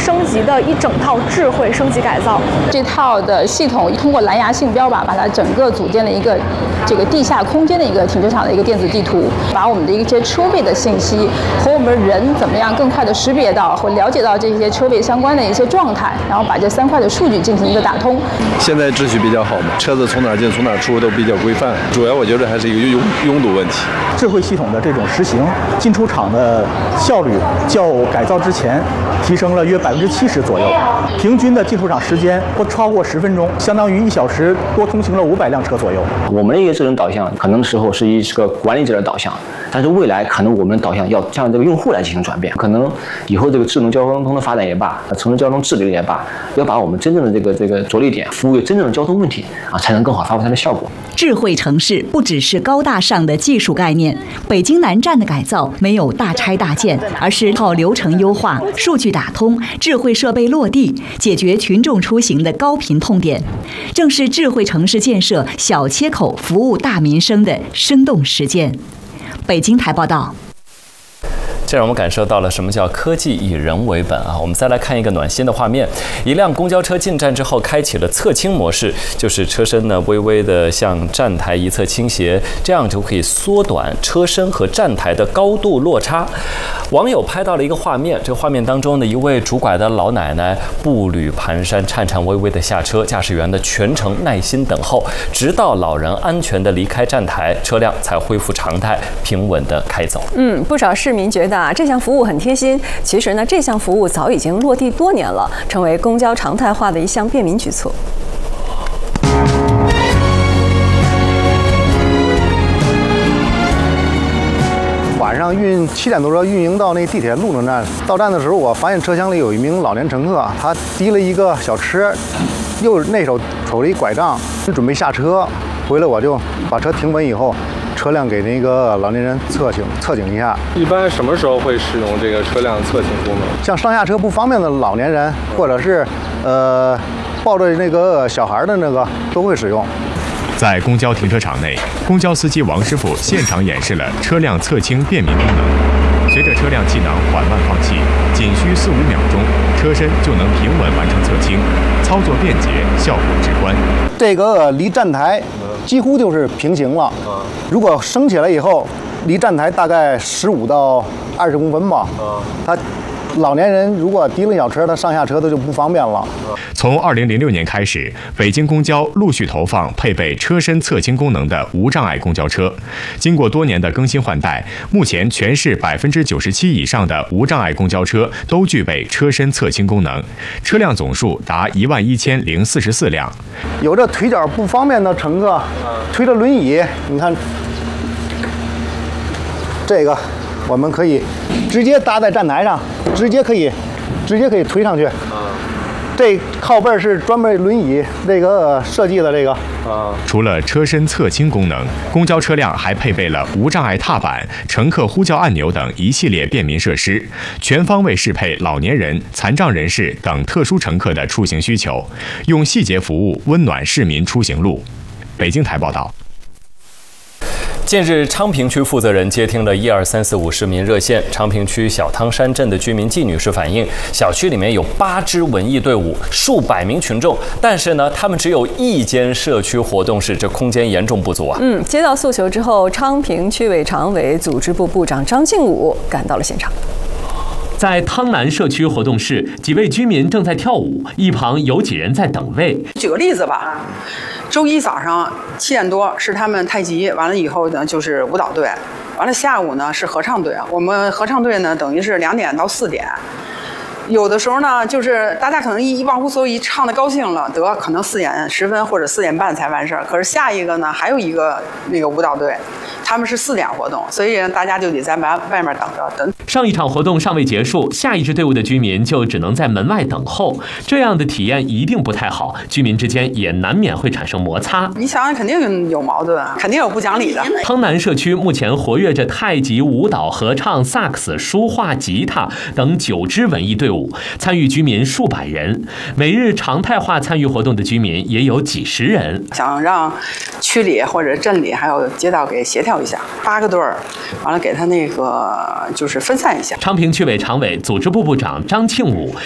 升级的一整套智慧升级改造。 这套的系统通过蓝牙信标把它整个组建了一个这个地下空间的一个停车场的一个电子地图，把我们的一些车位的信息和我们人怎么样更快的识别到或了解到这些车位相关的一些状态，然后把这3块的数据进行一个打通。 现在秩序比较好嘛，车子从哪进从哪出都比较规范，主要我觉得还是一个拥堵问题。 智慧系统的这种实行，进出厂的效率较改造之前提升了约70%左右，平均的进出厂时间不超过10分钟，相当于1小时多通行了500辆车左右。 我们的一个智能导向，可能时候是一个管理者的导向，但是未来可能我们的导向要向这个用户来进行转变。可能以后这个智能交通的发展也罢，城市交通治理也罢，要把我们真正的这个着力点服务于真正的交通问题啊，才能更好发挥它的效果。 智慧城市不只是高大上的技术概念，北京南站的改造没有大拆大建，而是靠流程优化、数据打通、智慧设备落地，解决群众出行的高频痛点，正是智慧城市建设小切口服务大民生的生动实践。北京台报道。 这让我们感受到了什么叫科技以人为本啊！我们再来看一个暖心的画面：一辆公交车进站之后，开启了侧倾模式，就是车身呢微微的向站台一侧倾斜，这样就可以缩短车身和站台的高度落差。网友拍到了一个画面，这个画面当中的一位拄拐的老奶奶步履蹒跚、颤颤巍巍的下车，驾驶员的全程耐心等候，直到老人安全的离开站台，车辆才恢复常态，平稳的开走。 不少市民觉得这项服务很贴心。其实呢，这项服务早已经落地多年了，成为公交常态化的一项便民举措。 晚上7点多钟运营到那地铁路能站，到站的时候，我发现车厢里有一名老年乘客，他提了一个小吃，那手瞅了一拐杖，准备下车。回来我就把车停稳以后，车辆给那个老年人侧倾一下。 一般什么时候会使用这个车辆侧倾功能？ 像上下车不方便的老年人，或者是抱着那个小孩的那个都会使用。 在公交停车场内，公交司机王师傅现场演示了车辆侧倾便民功能。随着车辆气囊缓慢放气，仅需4-5秒钟，车身就能平稳完成侧倾，操作便捷，效果直观。 这个离站台几乎就是平行了。如果升起来以后，离站台大概15到20公分吧。它老年人如果提了小车，他上下车的就不方便了。 从2006年开始，北京公交陆续投放配备车身侧倾功能的无障碍公交车。经过多年的更新换代，目前全市97%以上的无障碍公交车都具备车身侧倾功能，车辆总数达11044辆。 有着腿脚不方便的乘客，推着轮椅，你看这个，我们可以直接搭在站台上，直接可以推上去。这靠背是专门轮椅这个设计的这个。 除了车身侧倾功能，公交车辆还配备了无障碍踏板、乘客呼叫按钮等一系列便民设施，全方位适配老年人、残障人士等特殊乘客的出行需求，用细节服务温暖市民出行路。北京台报道。 近日，昌平区负责人接听了12345市民热线。昌平区小汤山镇的居民季女士反映，小区里面有8支文艺队伍，数百名群众，但是呢，他们只有1间社区活动室，这空间严重不足啊。 接到诉求之后，昌平区委常委、组织部部长张庆武赶到了现场。 在汤南社区活动室，几位居民正在跳舞，一旁有几人在等位。 举个例子吧，周一早上7点多是他们太极，完了以后呢就是舞蹈队，完了下午呢是合唱队。我们合唱队呢等于是2点到4点。有的时候呢，就是大家可能一忘乎所以，唱的高兴了，得可能4点10分或者4点半才完事儿。可是下一个呢，还有一个那个舞蹈队，他们是4点活动，所以大家就得在外面等着等。 上一场活动尚未结束，下一支队伍的居民就只能在门外等候，这样的体验一定不太好，居民之间也难免会产生摩擦。 你想想，肯定有矛盾，肯定有不讲理的。 汤南社区目前活跃着太极、舞蹈、合唱、萨克斯、书画、吉他等9支文艺队伍，参与居民数百人，每日常态化参与活动的居民也有几十人。 想让区里或者镇里还有街道给协调一下，8个队儿，完了给他那个就是分散一下。 昌平区委常委、组织部部长张庆武